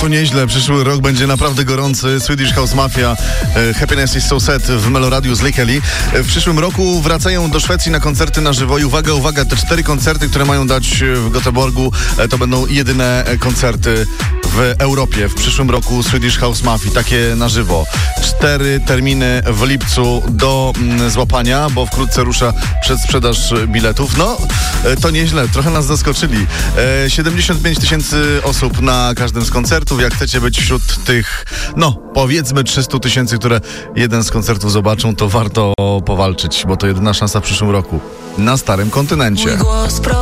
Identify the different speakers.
Speaker 1: to nieźle. Przyszły rok będzie naprawdę gorący. Swedish House Mafia, Happiness is so sad w Meloradiu z Lake Ellie. W przyszłym roku wracają do Szwecji na koncerty na żywo. I uwaga, te 4 koncerty, które mają dać w Göteborgu, to będą jedyne koncerty w Europie. W przyszłym roku Swedish House Mafia, takie na żywo. 4 terminy w lipcu do złapania, bo wkrótce rusza przedsprzedaż biletów. No, to nieźle, trochę nas zaskoczyli. 75 000 osób na każdym z koncertów. Jak chcecie być wśród tych, powiedzmy 300 000, które jeden z koncertów zobaczą, to warto powalczyć, bo to jedyna szansa w przyszłym roku na starym kontynencie.